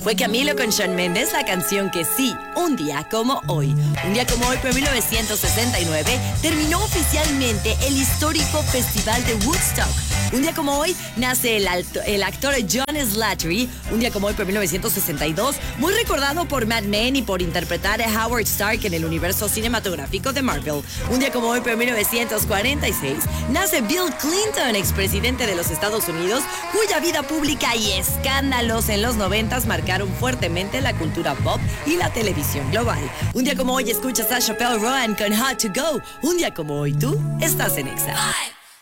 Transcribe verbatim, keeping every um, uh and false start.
Fue Camilo con Shawn Mendes, la canción que sí, un día como hoy. Un día como hoy, pero en mil novecientos sesenta y nueve, terminó oficialmente el histórico Festival de Woodstock. Un día como hoy, nace el, alto, el actor John Slattery. Un día como hoy, pero en mil novecientos sesenta y dos, muy recordado por Mad Men y por interpretar a Howard Stark en el universo cinematográfico de Marvel. Un día como hoy, pero en mil novecientos cuarenta y seis, nace Bill Clinton, expresidente de los Estados Unidos, cuya vida pública y escándalos en los noventas marcaron fuertemente la cultura pop y la televisión global. Un día como hoy, escuchas a Chappelle Roan con Hot to Go. Un día como hoy, tú estás en Exa.